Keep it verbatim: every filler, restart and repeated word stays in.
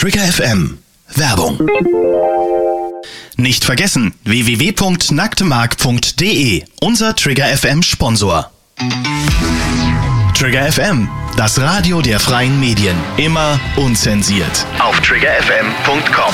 Trigger F M. Werbung. Nicht vergessen, w w w punkt nacktemark punkt d e, unser Trigger F M Sponsor. Trigger F M, das Radio der freien Medien. Immer unzensiert. Auf trigger f m punkt com.